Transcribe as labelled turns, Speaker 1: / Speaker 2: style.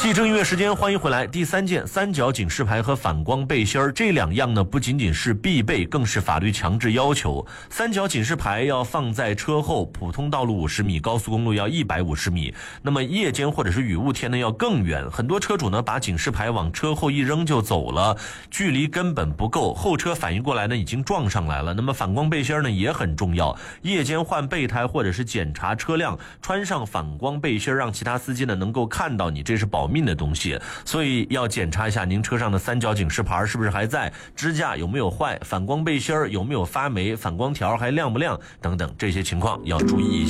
Speaker 1: 汽车音乐时间，欢迎回来。第三件，三角警示牌和反光背心儿这两样呢，不仅仅是必备，更是法律强制要求。三角警示牌要放在车后，普通道路50米，高速公路要150米。那么夜间或者是雨雾天呢，要更远。很多车主呢，把警示牌往车后一扔就走了，距离根本不够，后车反应过来呢，已经撞上来了。那么反光背心呢，也很重要。夜间换备胎或者是检查车辆，穿上反光背心，让其他司机呢能够看到你，这是保命的东西。所以要检查一下您车上的三角警示牌是不是还在，支架有没有坏，反光背心有没有发霉，反光条还亮不亮等等，这些情况要注意一下。